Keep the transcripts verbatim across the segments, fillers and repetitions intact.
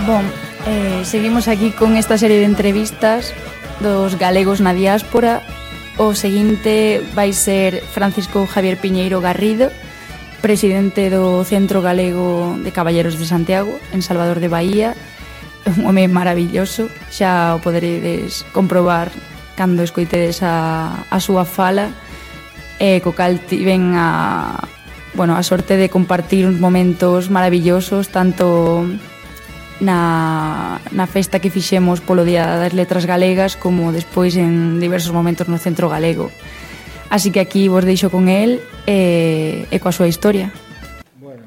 Bon, eh, seguimos aquí con esta serie de entrevistas dos galegos na diáspora. O seguinte vai ser Francisco Javier Piñeiro Garrido, presidente do Centro Galego de Caballeros de Santiago, en Salvador de Bahía. Un home maravilloso, xa o poderedes comprobar cando escoitedes a, a súa fala, e co cal tiven a, bueno, a sorte de compartir uns momentos maravillosos, tanto na, na festa que fixemos polo Día das Letras Galegas como despois en diversos momentos no Centro Galego. Así que aquí vos deixo con el e, e coa súa historia. Bueno,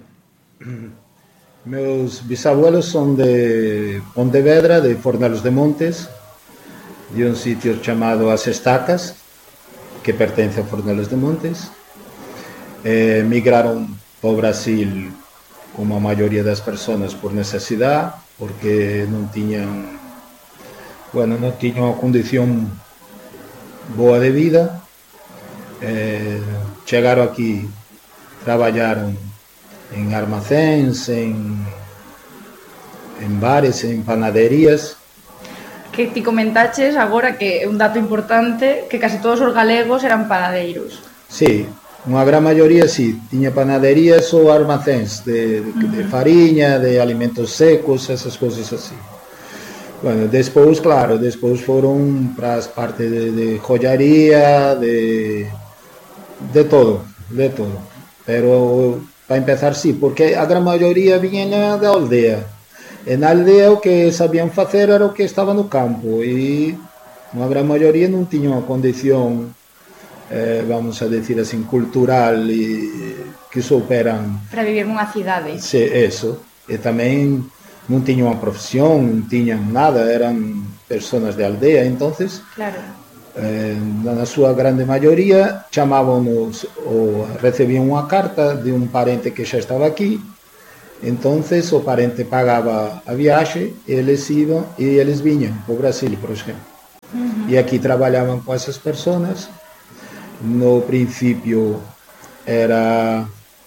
meus bisabuelos son de Pontevedra, de Fornelos de Montes, de un sitio chamado As Estacas, que pertence a Fornelos de Montes. Eh, migraron para o Brasil como a maioría das persoas por necesidade, porque non tiñan, bueno, non tiñan unha condición boa de vida. Eh, chegaron aquí, traballaron en armacéns, en, en bares, en panaderías. Que ti comentaches agora que é un dato importante, que case todos os galegos eran panadeiros. Sí, unha gran maioría sí, tiña panaderías ou armacéns de, de, uh-huh. de fariña, de alimentos secos, esas cousas así. Bueno, despois, claro, despois foron para as partes de, de jollaría, de, de todo, de todo. Pero, para empezar, sí, porque a gran maioría viña da aldea. E na aldea o que sabían facer era o que estaba no campo, e unha gran maioría non tiña unha condición, eh, vamos a decir así, cultural, e que souperan para vivir nunha cidade. Sí, eso. E tamén non tiñan unha profesión, non tiñan nada, eran persoas de aldea. Entonces, claro, eh, na súa grande maioría chamábanos ou recibían unha carta de un parente que xa estaba aquí. Entonces o parente pagaba a viaxe e eles iban e eles viñan para o Brasil, por exemplo. Uh-huh. E aquí traballaban con esas persoas. No principio era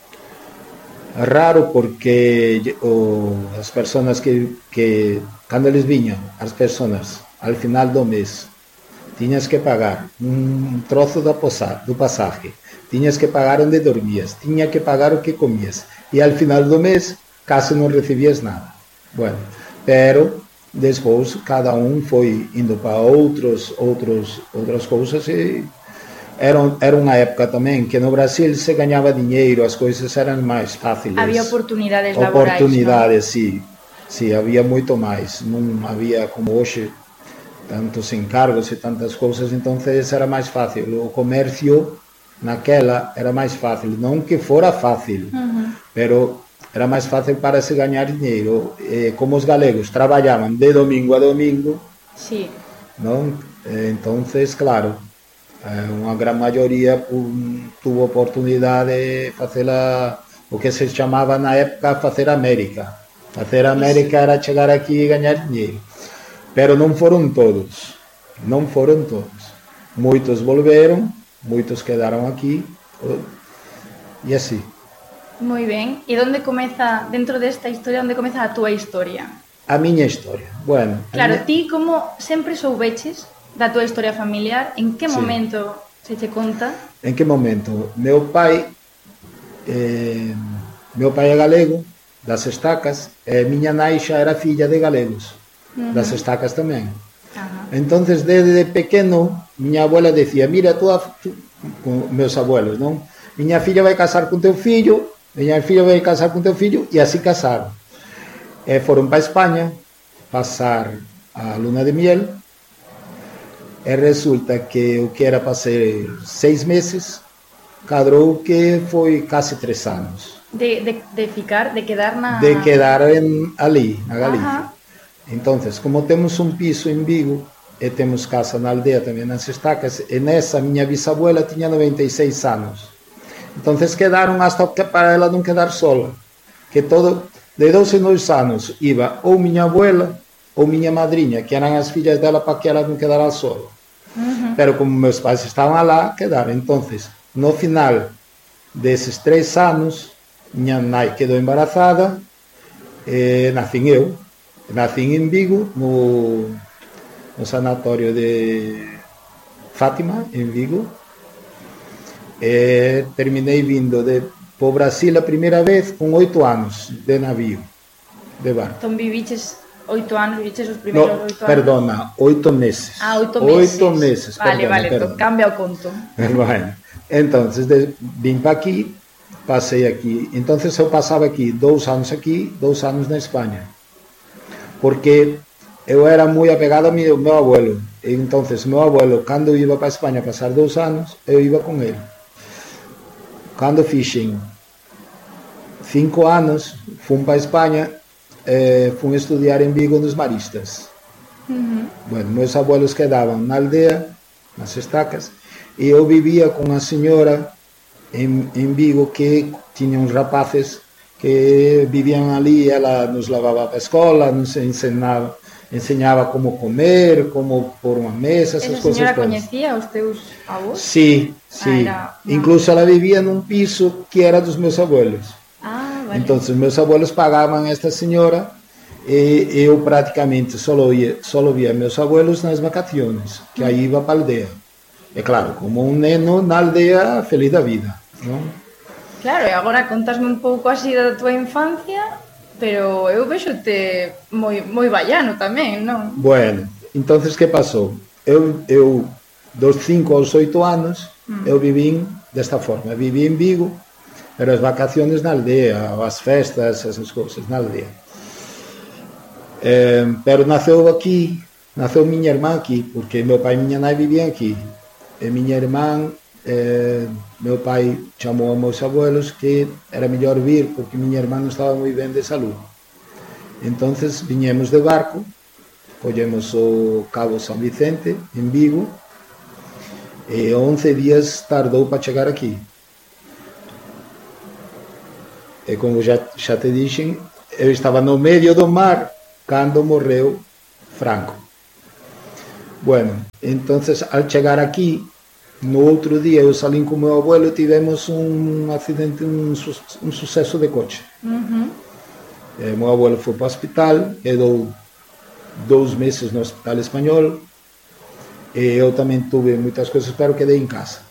raro porque o, as persoas que, que cando eles viñan, as persoas al final do mes tiñas que pagar un trozo do, posa, do pasaje, tiñas que pagar onde dormías, tiñas que pagar o que comías, e al final do mes case non recibías nada. Bueno, pero despois cada un foi indo para outros, outros, outras cousas, e era, era unha época tamén que no Brasil se gañaba diñeiro, as coisas eran máis fáciles. Había oportunidades laborais, oportunidades, ¿no? sí, sí, había moito máis, non había como hoxe tantos encargos e tantas cousas, entonces era máis fácil. O comercio naquela era máis fácil, non que fora fácil, uh-huh. pero era máis fácil para se gañar diñeiro. Eh, como os galegos traballaban de domingo a domingo, sí, non? Eh, entonces, claro, eh, unha gran maioría um, tuvo oportunidade de facer a, o que se chamaba na época facer América. Facer América era chegar aquí e gañar diñeiro. Pero non foron todos, non foron todos. Moitos volveron, moitos quedaron aquí, e así. Moi ben. E onde comeza, dentro desta historia, onde comeza a túa historia? A miña historia, bueno. Claro, miña... ti como sempre soubeches da túa historia familiar, en que momento sí. se te conta? En que momento? Meu pai, eh, meu pai é galego, das Estacas, e miña nai xa era filla de galegos. Uh-huh. Das Estacas tamén. Uh-huh. Entonces desde pequeno miña abuela decía, mira tú, tú con meus abuelos, non? Miña filla vai casar con teu fillo, miña filla vai casar con teu fillo, e así casaron. E foron para España pasar a luna de miel, e resulta que o que era para ser seis meses cadrou que foi case tres anos de, de, de ficar, de quedar na... de quedar en, ali, na Galicia. Ajá. Entonces, como temos un piso en Vigo e temos casa na aldea tamén nas Estacas, e nesa miña bisabuela tiña noventa e seis anos. Entonces quedaron hasta que para ela non quedar sola, que todo de doce en dois anos iba ou miña abuela ou miña madriña, que eran as fillas dela, para que ela non quedara sola. Uh-huh. Pero como meus pais estaban alá, quedaron. Entonces, no final deses tres anos, miña nai quedou embarazada, e nacín eu. Nací en Vigo, no, no sanatorio de Fátima, en Vigo. E terminei vindo de, por Brasil a primeira vez con oito anos de navío, de barco. Entón viviches oito anos, viviches os primeiros no, oito anos? Perdona, oito meses. Ah, oito meses. Oito meses, Vale, perdona, vale, perdona. Cambia o conto. Bueno, entonces de, vim para aquí, pasei aquí. Entonces eu pasaba aquí dous anos aquí, dous anos na España. Porque eu era moi apegado ao meu, meu abuelo. E entonces meu abuelo, cando iba para España a pasar dous anos, eu iba con ele. Cando fixen cinco anos, fun para España, eh, fun estudiar en Vigo nos Maristas. Uh-huh. Bueno, meus abuelos quedaban na aldea, nas estacas, e eu vivía con a señora en, en Vigo que tiña uns rapaces que vivían ali, ela nos lavaba para a escola, nos ensinaba, enseñaba como comer, como por unha mesa, esas cousas. Esa señora coñecía os teus avós? Sí, sí. Ah, era... Incluso ela vivía nun piso que era dos meus abuelos. Ah, vale. Entonces meus abuelos pagaban a esta señora e eu praticamente solo via, solo via meus abuelos nas vacaciones, que aí iba para a aldea. E claro, como un neno na aldea feliz da vida, non? Claro, e agora contasme un pouco así da tua infancia, pero eu vexote moi, moi vallano tamén, non? Bueno, entonces que pasou? Eu, eu dos cinco aos oito anos, mm. eu vivín desta forma, viví en Vigo, pero as vacaciones na aldea, as festas, esas cousas na aldea. Eh, pero naceu aquí, naceu miña irmá aquí, porque meu pai e miña nai vivían aquí. E miña irmá, eh, meu pai chamou a meus abuelos que era mellor vir, porque miña irmá non estaba moi ben de salud. Entonces viñemos de barco, collemos o Cabo San Vicente, en Vigo, e once días tardou para chegar aquí. E como já, já te dixen, eu estaba no medio do mar cando morreu Franco. Bueno, entonces al chegar aquí, no outro día eu salín con meu abuelo e tivemos un accidente, un, su, un suceso de coche. Uh-huh. E meu abuelo foi para o hospital, quedou dous meses no hospital español, e eu tamén tuve moitas cousas, pero quedei en casa.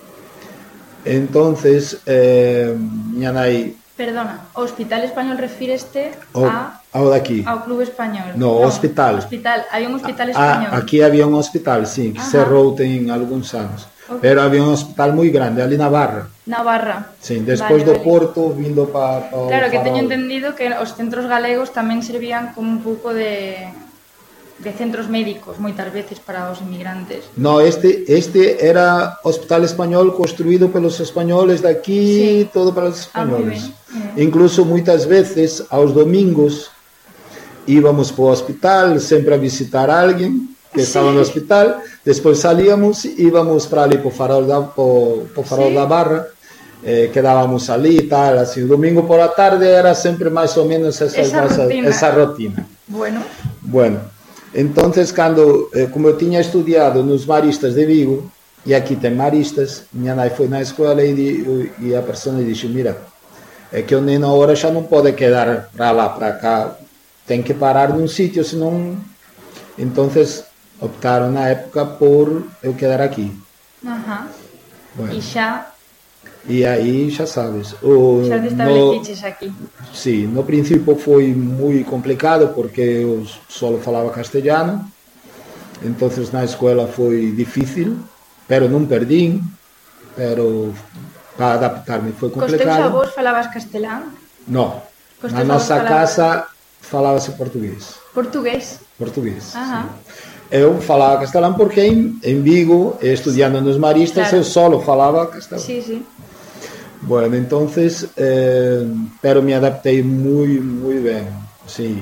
Entonces, eh, miña nai... Perdona, o Hospital Español refíreste o, a, ao daqui. Ao Club Español? No, no, hospital. hospital. Había un hospital español? A, aquí había un hospital, sí, que cerrou ten algúns anos. Okay. Pero había un hospital moi grande, ali na Barra. Na Barra. Sí, despois vale, do vale. Porto, vindo para pa Claro, que teño entendido que os centros galegos tamén servían como un pouco de... de centros médicos, moitas veces para os inmigrantes. No, este este era hospital español construído pelos españoles de aquí, sí. Todo para os españoles. Ah, incluso moitas veces, aos domingos, íbamos para o hospital, sempre a visitar a alguén que sí. Estaba no hospital, despois salíamos, íbamos para ali po farol da, po, po farol sí. Da Barra, eh, quedábamos ali e tal, así, o domingo por a tarde era sempre máis ou menos esa, esa, esa, rutina. esa rutina. Bueno. Bueno. Entonces, cando, eh, como eu tiña estudiado nos Maristas de Vigo, e aquí ten Maristas, miña nai foi na escola e, di, e a persona dixo, mira, é que o neno agora xa non pode quedar para lá, para cá, ten que parar nun sitio, senón... Entonces, optaron na época por eu quedar aquí. Ajá. Bueno. E xa... E aí, xa sabes, o, xa te estableciches aquí. Sí, no principio foi moi complicado porque eu só falaba castellano, entonces na escola foi difícil, pero non perdín, pero para adaptarme foi complicado. Cos teus avós falabas castelán? No, na nosa casa falábase portugués. Portugués? Portugués, ajá. Sí. Eu falaba castelán porque en, en Vigo, estudiando nos Maristas, claro. Eu solo falaba castelán. Sí, sí. Bueno, entonces, eh, pero me adaptei moi, moi ben, sí.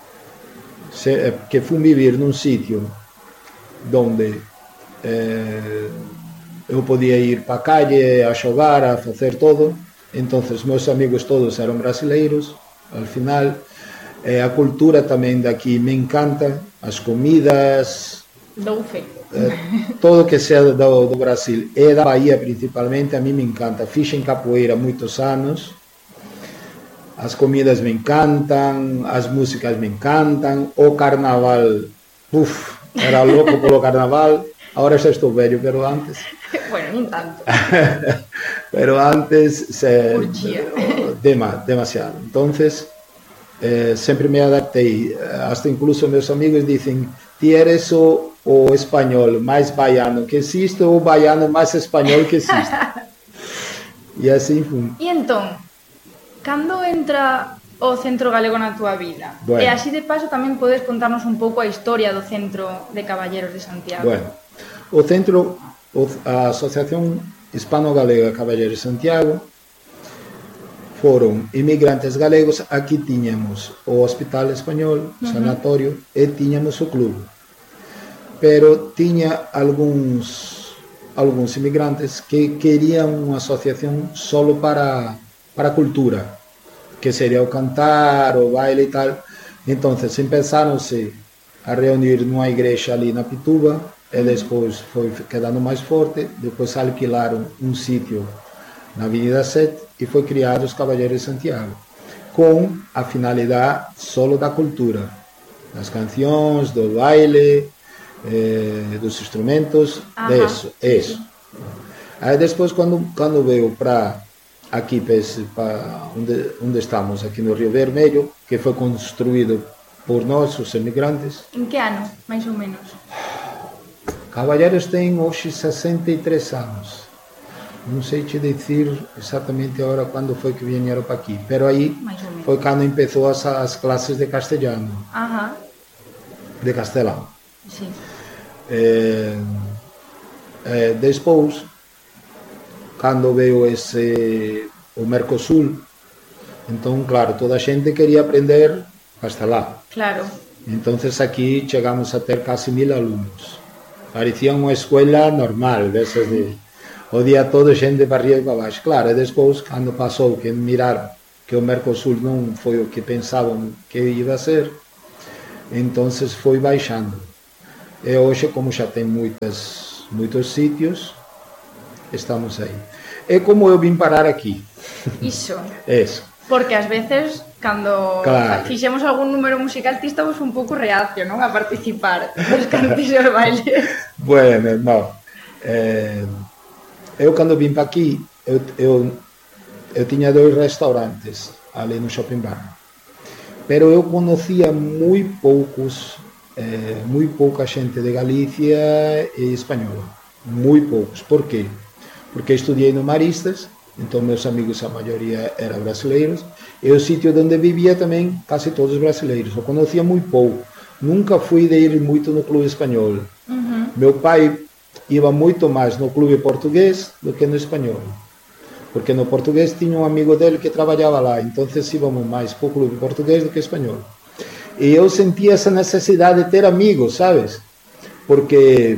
Se, que fui vivir nun sitio donde eh, eu podía ir para a calle a xogar, a facer todo, entonces meus amigos todos eran brasileiros, al final, eh, a cultura tamén daqui me encanta, as comidas... Dou fe. Eh, todo que sea do, do Brasil e da Bahía principalmente, a mí me encanta. Fixen capoeira moitos anos, as comidas me encantan, as músicas me encantan, o carnaval, uf, era louco polo carnaval, agora xa estou vello, pero antes... Bueno, non tanto. Pero antes, se, dema, demasiado. Entonces, eh, sempre me adaptei, hasta incluso meus amigos dicen, ti eres o, o español máis baiano que existe ou o baiano máis español que existe. E así foi. E entón, cando entra o Centro Galego na túa vida? Bueno. E así de paso tamén podes contarnos un pouco a historia do Centro de Caballeros de Santiago. Bueno, o centro, a Asociación Hispano-Galega Caballeros de Santiago, foron inmigrantes galegos. Aquí tiñamos o Hospital Español, o sanatorio, uh-huh. e tiñamos o club. Pero tiña algúns algúns inmigrantes que querían unha asociación solo para para a cultura, que sería o cantar, o baile e tal. Entonces empezáronse a reunir nunha igrexa ali na Pituba, e despois foi quedando máis forte, depois alquilaron un sitio na Avenida sete e foi criado os Caballeros de Santiago, com a finalidade solo da cultura, das cancións, do baile, eh, dos instrumentos, de eso, eso. Aí despois, quando, quando veio para aqui, para onde, onde estamos, aqui no Rio Vermelho, que foi construído por nós, os emigrantes. En que ano, máis ou menos? Caballeros ten hoxe sesenta e tres anos. Non sei te dicir exactamente agora cando foi que vieron para aquí, pero aí foi cando empezou as, as clases de castellano. Ajá. De castelán. Sí. Eh, eh, despois, cando veio ese o Mercosul, entón, claro, toda a xente quería aprender castelán. Claro. Entonces aquí chegamos a ter casi mil alumnos. Parecía unha escuela normal, desas de o día todo xente para arriba e para baixo. Claro, e despois, cando pasou que miraron que o Mercosul non foi o que pensaban que iba a ser, entonces foi baixando. E hoxe, como xa ten moitas, moitos sitios, estamos aí. É como eu vim parar aquí. Iso. Eso. Porque ás veces, cando claro. fixemos algún número musical, ti estabas un pouco reacio, non? A participar dos cantis e os bailes. Bueno, no. Eh, eu, cando vim para aquí, eu, eu, eu tiña dois restaurantes ali no Shopping Bar. Pero eu conocía moi poucos, eh, moi pouca xente de Galicia e española. Moi poucos. Por qué? Porque estudiei no Maristas, entón meus amigos a maioría eran brasileiros, e o sitio onde vivía tamén casi todos brasileiros, o conocía moi pouco, nunca fui de ir moito no clube español. Uh-huh. Meu pai iba moito máis no clube portugués do que no español, porque no portugués tiña un amigo dele que traballaba lá, entonces íbamos máis po clube portugués do que español, e eu sentía esa necesidade de ter amigos, sabes, porque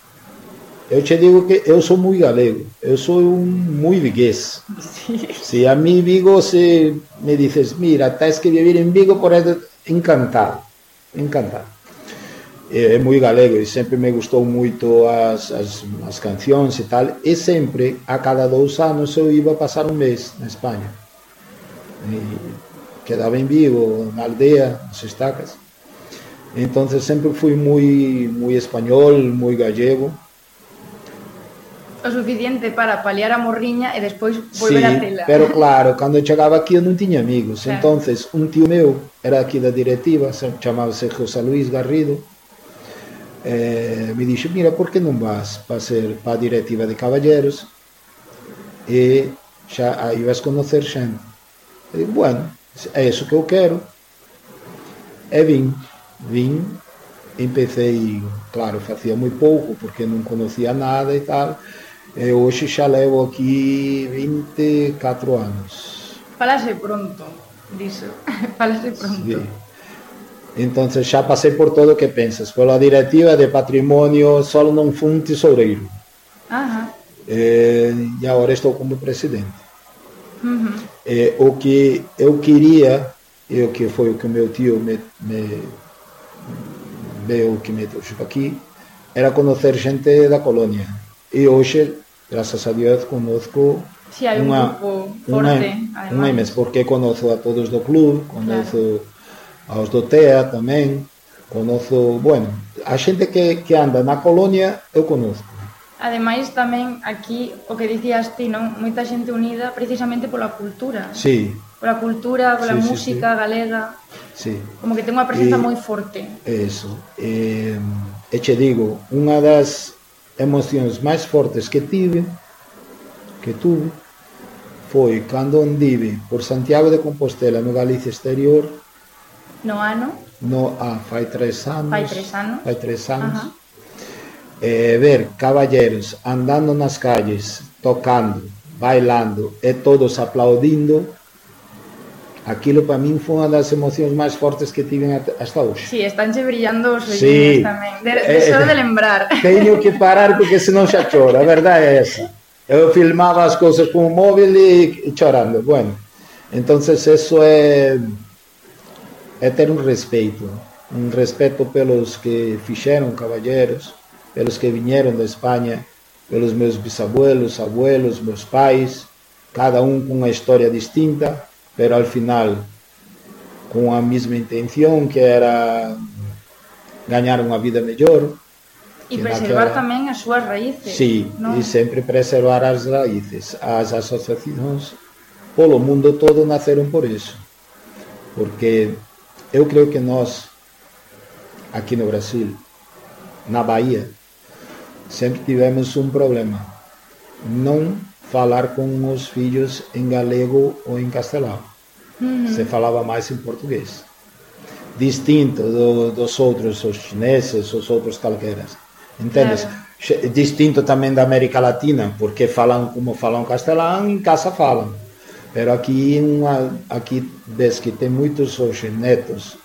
eu te digo que eu sou moi galego, eu sou un moi vigués. Sí. Se a mí Vigo, se me dices, mira, tens que vivir en Vigo, por eso, encantado, encantado. É, é moi galego e sempre me gustou moito as, as, as cancións e tal, e sempre, a cada dous anos, eu iba a pasar un mes na España. E quedaba en Vigo, na aldea, nas estacas. Entonces sempre fui moi, moi español, moi gallego. O suficiente para paliar a morriña e despois volver sí, a tela. Pero claro, cando chegaba aquí eu non tiña amigos. Claro. Entonces, un tío meu era aquí da directiva, chamábase José Luis Garrido, eh, me dixo, mira, por que non vas para ser para a directiva de Caballeros e xa aí vas conocer xente. E digo, bueno, é iso que eu quero. E vin, vin, empecé, claro, facía moi pouco porque non conocía nada e tal. E hoxe xa levo aquí vinte e catro anos. Falase pronto, diso. Falase pronto. Sí. Entonces xa pasei por todo o que pensas. Pola directiva de patrimonio solo non fui un tesoureiro. Ajá. E, e agora estou como presidente. Uh-huh. E, o que eu quería, e o que foi o que o meu tio me, me veio que me trouxe aqui, era conocer xente da colonia. E hoxe Grazas a Dios conozco Si hai un unha, grupo unha, forte, unha imensa, porque conozo a todos do club, conozo claro. aos do T E A tamén, conozo, bueno, a xente que, que anda na colonia eu conozco. Ademais tamén aquí o que dicías ti, non? Moita xente unida precisamente pola cultura. Sí. Pola cultura, pola sí, música sí, sí. galega. Sí. Como que ten unha presenza e, moi forte. Eso. E, e che digo, unha das emocións máis fortes que tive, que tuve, foi cando andive por Santiago de Compostela no Galicia Exterior. No ano? No, ah, fai tres anos. Fai tres anos. Fai tres anos. E ver caballeros andando nas calles, tocando, bailando e todos aplaudindo, aquilo para min foi unha das emocións máis fortes que tiven hasta hoxe. Sí, estánche brillando os olliños sí. tamén, de, de só de lembrar. Teño que parar porque senón xa choro, a verdade é esa. Eu filmaba as cousas con o móvil e, e chorando, bueno. Entonces eso é é ter un respeito, un respeto pelos que fixeron caballeros, pelos que viñeron de España, pelos meus bisabuelos, abuelos, meus pais, cada un cunha historia distinta, pero al final con a mesma intención, que era gañar unha vida mellor. E preservar naquela... tamén as súas raíces. Sí, non? E sempre preservar as raíces. As asociacións polo mundo todo naceron por iso. Porque eu creo que nós, aquí no Brasil, na Bahía, sempre tivemos un problema. Non falar con os fillos en galego ou en castelán. Uh-huh. Se falaba máis en portugués. Distinto do, dos outros, os chineses, os outros calqueras. Entendes? Claro. Distinto tamén da América Latina, porque falan como falan castelán, en casa falan. Pero aquí, unha, aquí ves que ten moitos hoxe netos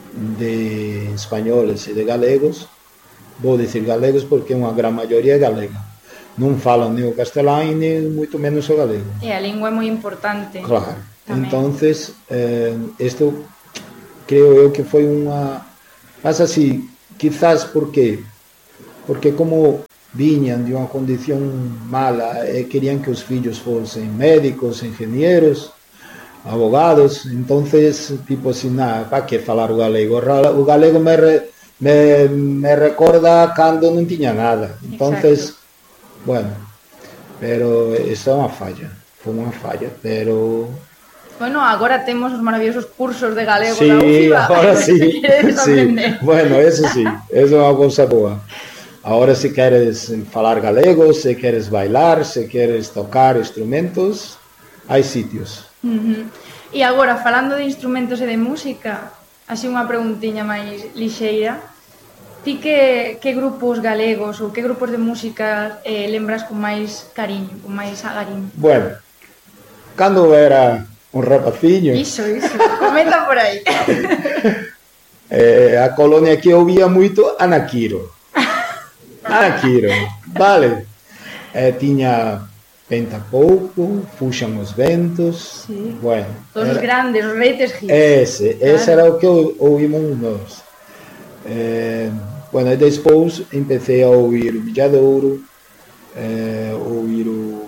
de españoles e de galegos. Vou dicir galegos porque unha gran maioría é galega. Non falan nem o castelán nem moito menos o galego. E a lingua é moi importante. Claro. Tamén. Entonces, eh, isto creo eu que foi unha... Pasa así, quizás porque... Porque como viñan de unha condición mala e querían que os fillos fosen médicos, ingenieros, abogados, entonces, tipo así, nada, para que falar o galego? O galego me, re, me, me recorda cando non tiña nada. Entonces, exacto. Bueno, pero esta é unha falla, foi unha falla, pero... Bueno, agora temos os maravillosos cursos de galego sí, da U C I B A. Ahora sí, sí. Bueno, eso sí, eso é unha cousa boa. Ahora se queres falar galego, se queres bailar, se queres tocar instrumentos, hai sitios. Uh-huh. E agora, falando de instrumentos e de música, así unha preguntiña máis lixeira, ti que, que grupos galegos ou que grupos de música eh, lembras con máis cariño, con máis agarín? Bueno, cando era un rapaciño... Iso, iso, comenta por aí. eh, a colonia que ouvía moito Anaquiro. Anaquiro, vale. Eh, tiña Venta Pouco, Fuxan os Ventos, sí. Bueno, todos era... os grandes, os reites hits. Ese, claro. Ese era o que ouvimos nós. Eh, bueno, e despois empecé a ouvir o Villadouro, eh, ouvir o...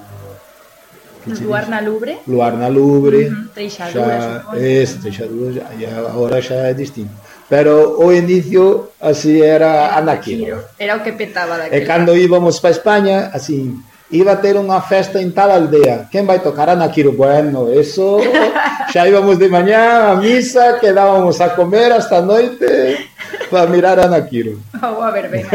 Luar na Lubre. Luar na Lubre. Uh-huh. Treixadura, xa, ese, Treixadura, e agora xa é distinto. Pero o inicio así era Anaquiro. Era o que petaba daquela. E cando íbamos para España, así, iba a ter unha festa en tal aldea. Quen vai tocar Anaquiro? Bueno, eso xa íbamos de mañá a misa, quedábamos a comer hasta a noite para mirar Anaquiro. Oh, a ver, venga.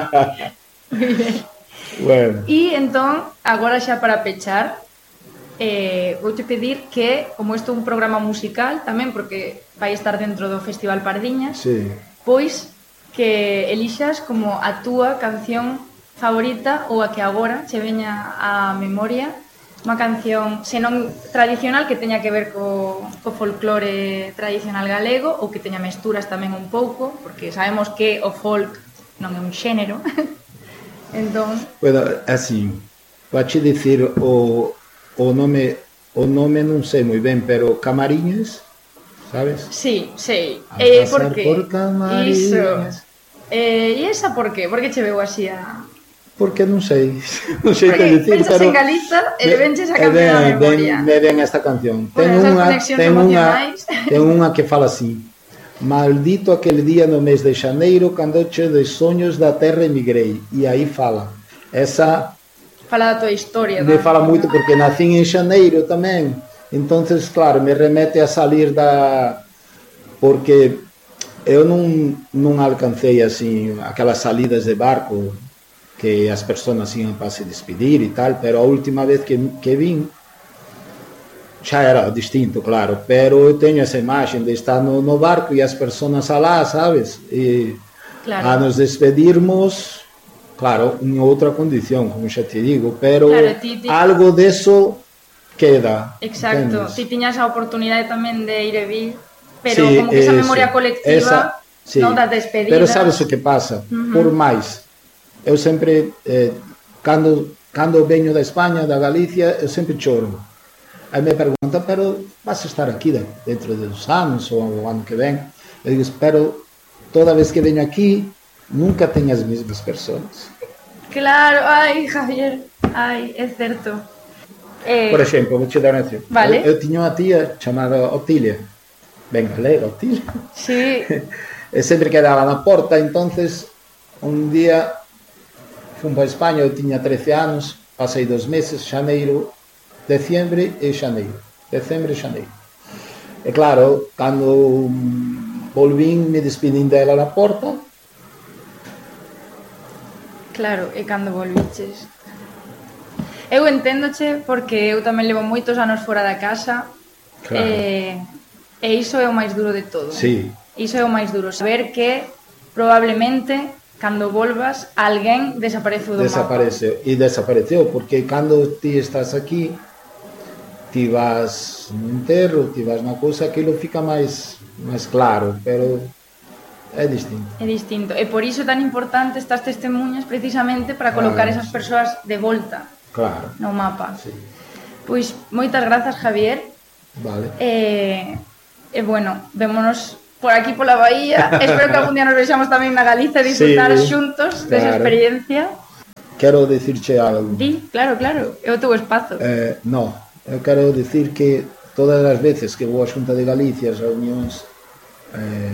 Bueno. E entón, agora xa para pechar, eh, vouche pedir que, como isto é un programa musical tamén, porque vai estar dentro do Festival Pardiñas, sí. Pois que elixas como a túa canción favorita ou a que agora che veña á memoria, unha canción senón tradicional que teña que ver co, co folclore tradicional galego ou que teña mesturas tamén un pouco, porque sabemos que o folk non é un xénero. Entón... Bueno, así, vache dicir o, o nome, o nome non sei moi ben, pero Camariñas, sabes? Sí, sei. A eh, pasar por, por Camariñas. Iso. Eh, e esa por qué? Por que che veu así a... Porque non sei, non sei que dicir, pensas pero en Galiza e venches a canción a memoria. Me ven esta canción. Ten unha, ten unha, ten unha que fala así: maldito aquel día no mes de xaneiro cando che de soños da terra emigrei. E aí fala. Esa fala da tua historia. Me fala moito porque nacín en xaneiro tamén. Entonces, claro, me remete a salir da... Porque eu non, non alcancei así aquelas salidas de barco que as persoas iban para se despedir e tal, pero a última vez que, que vin xa era distinto, claro, pero eu teño esa imagen de estar no, no barco e as persoas alá, sabes? E claro, a nos despedirmos, claro, en outra condición, como xa te digo, pero claro, ti, ti... algo deso queda. Exacto, entendes? Ti tiñas a oportunidade tamén de ir e vir, pero sí, como que esa memoria colectiva esa, sí, non da despedida. Pero sabes o que pasa? Uh-huh. Por máis, eu sempre, eh, cando, cando veño da España, da Galicia, eu sempre choro. Aí me perguntan, pero vas a estar aquí dentro de dos anos ou o ano que ven? Eu digo, espero, toda vez que veño aquí, nunca teña as mesmas persoas. Claro, ai, Javier, ai, é certo. Eh, Por exemplo, vou te dar un exemplo. Vale. Eu, eu tiña unha tía chamada Otilia, ben galega, Otilia. Sí. E sempre quedaba na porta, entonces, un día fun para España, eu tiña trece anos, pasei dos meses, xaneiro, decembre e xaneiro, decembre e xaneiro. E claro, cando volvín, me despedín dela na porta. Claro, e cando volviches? Eu enténdoche, porque eu tamén levo moitos anos fora da casa, claro. e, e iso é o máis duro de todo. Sí. Iso é o máis duro, saber que probablemente cando volvas, alguén desapareceu do Desaparece, mapa. E desapareceu, porque cando ti estás aquí, ti vas no enterro, ti vas na cousa, aquilo fica máis, máis claro, pero é distinto. É distinto, e por iso é tan importante estas testemunhas, precisamente, para colocar claro, esas persoas de volta claro, no mapa. Sí. Pois, moitas grazas, Javier. Vale. E, e bueno, vémonos por aquí pola Bahía. Espero que algún día nos vexamos tamén na Galiza e disfrutar sí, xuntos claro, desa experiencia. Quero dicirche algo. Di, claro, claro, é o teu espazo. Eh, no, eu quero dicir que todas as veces que vou a Xunta de Galicia, as reunións, eh,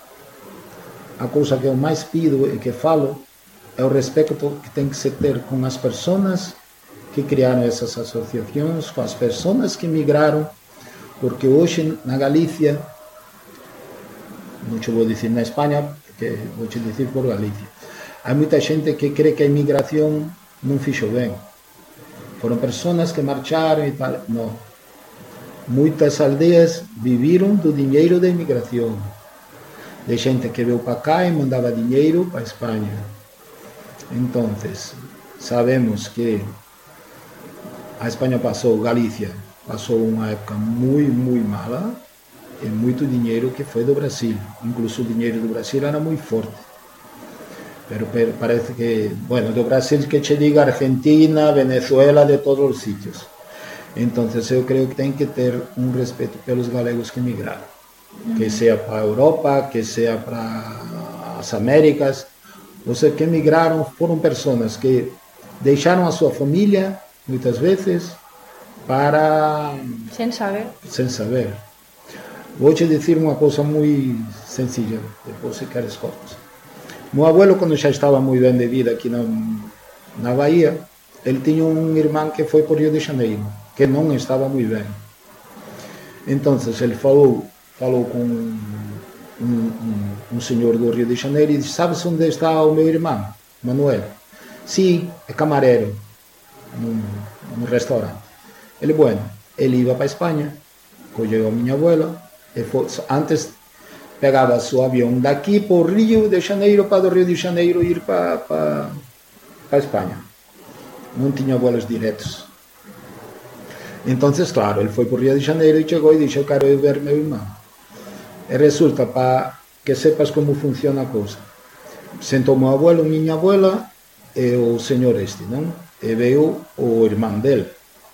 a cousa que eu máis pido e que falo é o respeto que ten que se ter con as persoas que criaron esas asociacións, con as persoas que migraron, porque hoxe na Galicia, non che vou dicir na España, porque vou che dicir por Galicia, hai moita xente que cree que a inmigración non fixo ben. Foron persoas que marcharon e tal. Non. Moitas aldeas viviron do diñeiro da inmigración. De xente que veio para cá e mandaba diñeiro para España. Entonces, sabemos que a España pasou, Galicia, pasou unha época moi, moi mala, e moito diñeiro que foi do Brasil. Incluso o diñeiro do Brasil era moi forte. Pero, pero parece que, bueno, do Brasil que che diga Argentina, Venezuela, de todos os sitios. Entonces eu creo que ten que ter un respeto pelos galegos que migraron. Que sea para a Europa, que sea para as Américas. Ou seja, que migraron foron persoas que deixaron a súa familia, moitas veces, para... Sen saber. Sen saber. Vou te dicir unha cousa moi sencilla, depois se queres cortas. Meu abuelo, cando xa estaba moi ben de vida aquí na, na Bahía, ele tiña un irmán que foi por Río de Xaneiro, que non estaba moi ben. Entonces, ele falou, falou con un, un, un señor do Río de Xaneiro e disse, sabes onde está o meu irmán, Manuel? Sí, é camarero, nun, nun restaurante. Ele, bueno, ele iba para España, colleu a miña abuela, e foi, antes pegaba o seu avión daqui por Río de Xaneiro para do Río de Xaneiro ir para, para, para España. Non tiña vuelos directos. Entonces, claro, ele foi por Río de Xaneiro e chegou e dixo, eu quero ir ver meu irmão. E resulta, para que sepas como funciona a cousa, sentou meu abuelo, miña abuela e o señor este, non? E veio o irmán dele.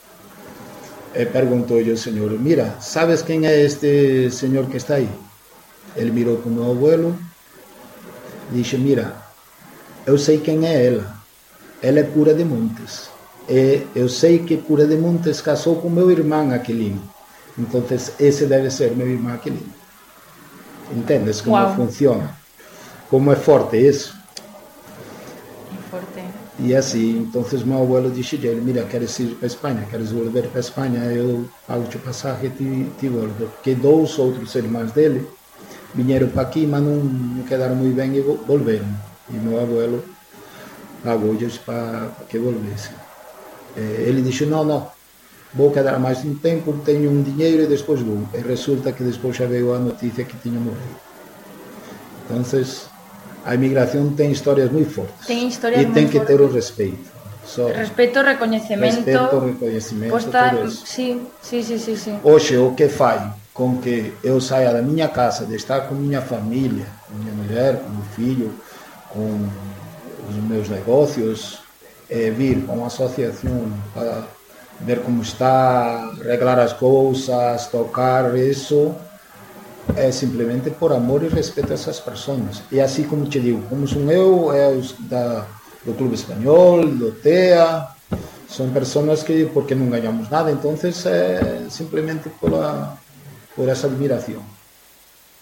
E perguntou ao señor, mira, sabes quen é este señor que está aí? Ele mirou para o meu abuelo e disse, mira, eu sei quen é ela, ela é pura de Montes. E eu sei que Pura de Montes casou com meu irmão Aquilino. Então, esse deve ser meu irmão Aquilino. Entendes como Uau. funciona? Como é forte isso? É forte. E assim, então meu abuelo disse a ele, mira, queres ir para a Espanha, queres volver para a Espanha, eu pago o passagem e te, te volvo. Porque dois outros irmãos dele vieram para aqui, mas não, não quedaram muito bem e volveram. E meu abuelo pagou-lhes para que volvessem. Ele disse, não, não, vou quedar mais um tempo, tenho um dinheiro e depois vou. E resulta que depois já veio a notícia que tinha morrido. Então, a imigração tem histórias muito fortes. Tem histórias e muito tem que fortes. ter o respeito. Só respeito, reconhecimento. Respeito, reconhecimento, posta... tudo isso. Sim, sim, sim, sim, sim. Hoje, o que faz com que eu saia da minha casa, de estar com minha família, com minha mulher, com meu filho, com os meus negócios, é vir para uma associação para ver como está, arreglar as coisas, tocar isso, é simplesmente por amor e respeito a essas pessoas. E assim como te digo, como sou eu, é os da, do Clube Espanhol, do T E A, são pessoas que, porque não ganhamos nada, então é simplesmente por, a, por essa admiração.